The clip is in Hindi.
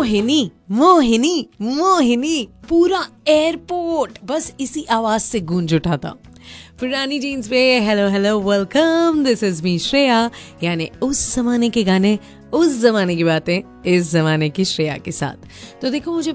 मोहिनी मोहिनी मोहिनी, पूरा एयरपोर्ट बस इसी आवाज से गूंज उठा था। पुरानी जीन्स पे hello hello welcome, this is me Shreya, यानी उस जमाने के गाने, उस जमाने की बातें, इस जमाने की श्रेया के साथ। तो देखो, मुझे